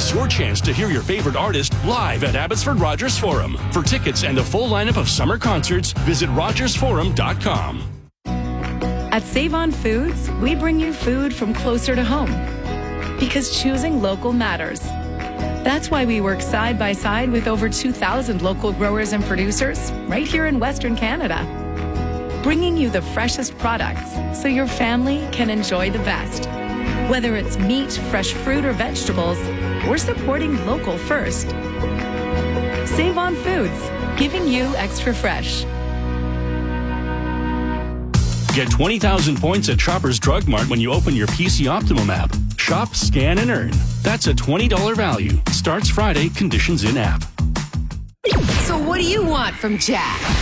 miss your chance to hear your favorite artist live at Abbotsford Rogers Forum. For tickets and a full lineup of summer concerts, visit rogersforum.com. At Save On Foods, we bring you food from closer to home. Because choosing local matters. That's why we work side by side with over 2,000 local growers and producers right here in Western Canada. Bringing you the freshest products so your family can enjoy the best. Whether it's meat, fresh fruit, or vegetables, we're supporting local first. Save On Foods, giving you extra fresh. Get 20,000 points at Shoppers Drug Mart when you open your PC Optimum app. Shop, scan, and earn. That's a $20 value. Starts Friday. Conditions in app. So what do you want from Jack?